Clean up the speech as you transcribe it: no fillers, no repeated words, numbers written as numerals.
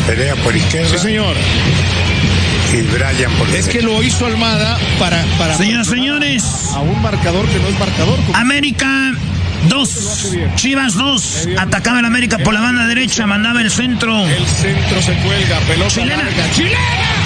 Perea por izquierda. Sí, señor. Y Brian por derecha. Es que lo hizo Almada para Señoras, señores, a un marcador que no es marcador. América 2, Chivas 2. Atacaba el América por la banda derecha, mandaba el centro. El centro se cuelga, pelota Chilena. larga. ¡Chilena!